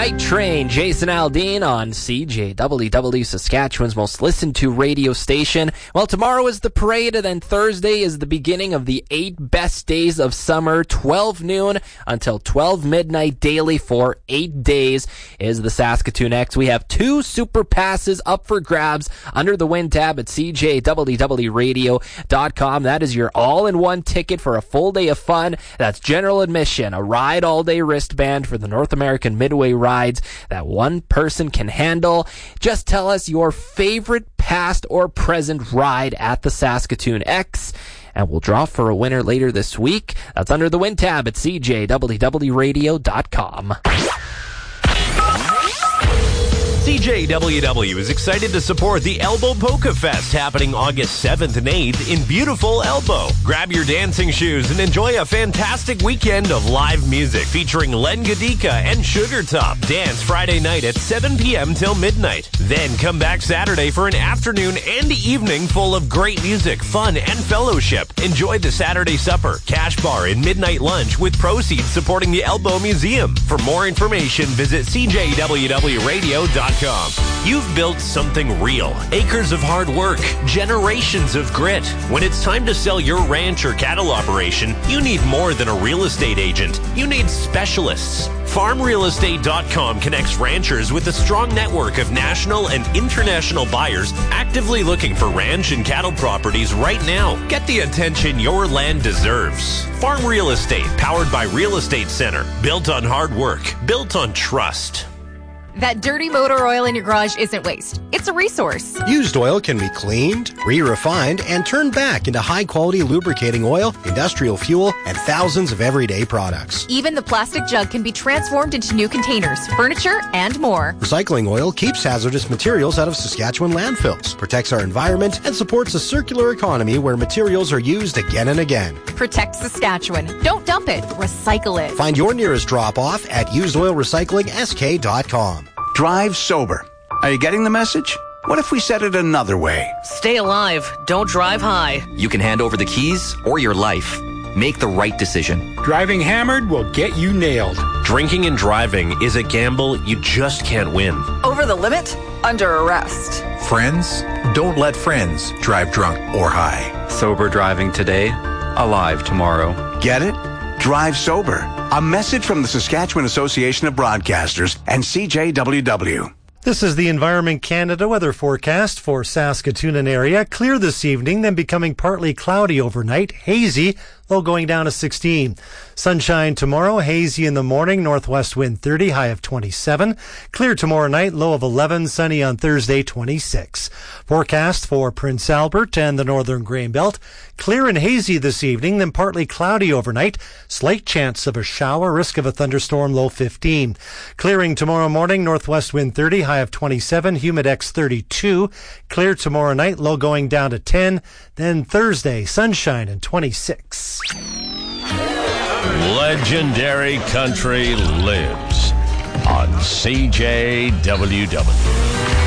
Night Train, Jason Aldean on CJWW, Saskatchewan's most listened to radio station. Well, tomorrow is the parade, and then Thursday is the beginning of the 8 best days of summer, 12 noon until 12 midnight daily for 8 days is the Saskatoon X. We have 2 super passes up for grabs under the win tab at CJWWradio.com. That is your all-in-one ticket for a full day of fun. That's general admission, a ride all-day wristband for the North American Midway rides that one person can handle. Just tell us your favorite past or present ride at the Saskatoon X, and we'll draw for a winner later this week. That's under the win tab at CJWWradio.com. CJWW is excited to support the Elbow Polka Fest happening August 7th and 8th in beautiful Elbow. Grab your dancing shoes and enjoy a fantastic weekend of live music featuring Len Gadika and Sugar Top. Dance Friday night at 7 p.m. till midnight. Then come back Saturday for an afternoon and evening full of great music, fun, and fellowship. Enjoy the Saturday supper, cash bar, and midnight lunch with proceeds supporting the Elbow Museum. For more information, visit CJWWradio.com. You've built something real. Acres of hard work, generations of grit. When it's time to sell your ranch or cattle operation, you need more than a real estate agent. You need specialists. FarmRealEstate.com connects ranchers with a strong network of national and international buyers actively looking for ranch and cattle properties right now. Get the attention your land deserves. Farm Real Estate, powered by Real Estate Center. Built on hard work. Built on trust. That dirty motor oil in your garage isn't waste. It's a resource. Used oil can be cleaned, re-refined, and turned back into high-quality lubricating oil, industrial fuel, and thousands of everyday products. Even the plastic jug can be transformed into new containers, furniture, and more. Recycling oil keeps hazardous materials out of Saskatchewan landfills, protects our environment, and supports a circular economy where materials are used again and again. Protect Saskatchewan. Don't dump it. Recycle it. Find your nearest drop-off at usedoilrecyclingsk.com. Drive sober. Are you getting the message? What if we said it another way? Stay alive. Don't drive high. You can hand over the keys or your life. Make the right decision. Driving hammered will get you nailed. Drinking and driving is a gamble you just can't win. Over the limit? Under arrest. Friends? Don't let friends drive drunk or high. Sober driving today, alive tomorrow. Get it? Drive sober. A message from the Saskatchewan Association of Broadcasters and CJWW. This is the Environment Canada weather forecast for Saskatoon and area. Clear this evening, then becoming partly cloudy overnight. Hazy, low going down to 16. Sunshine tomorrow, hazy in the morning, northwest wind 30, high of 27. Clear tomorrow night, low of 11, sunny on Thursday, 26. Forecast for Prince Albert and the northern Grain Belt. Clear and hazy this evening, then partly cloudy overnight. Slight chance of a shower, risk of a thunderstorm, low 15. Clearing tomorrow morning, northwest wind 30, high of 27, humidex 32. Clear tomorrow night, low going down to 10. Then Thursday, sunshine and 26. Legendary Country lives on CJWW.